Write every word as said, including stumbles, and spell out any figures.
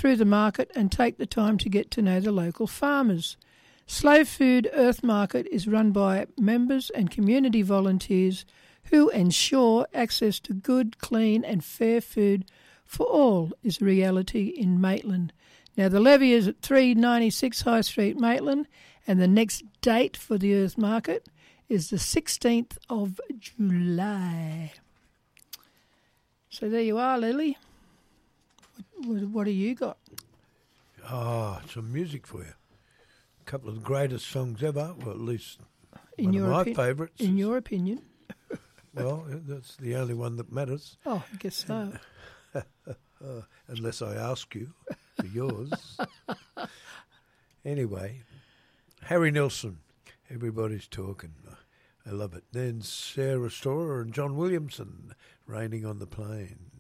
through the market and take the time to get to know the local farmers. Slow Food Earth Market is run by members and community volunteers who ensure access to good, clean and fair food for all is a reality in Maitland. Now, the levy is at three ninety-six High Street, Maitland, and the next date for the Earth Market is the sixteenth of July. So there you are, Lily. What, what, what do you got? Oh, some music for you. A couple of the greatest songs ever, well, at least in one your of my opi- favourites. In your opinion. Well, that's the only one that matters. Oh, I guess so. uh, unless I ask you for yours. Anyway, Harry Nilsson, Everybody's Talking. I love it. Then Sarah Storer and John Williamson, Raining on the Plain.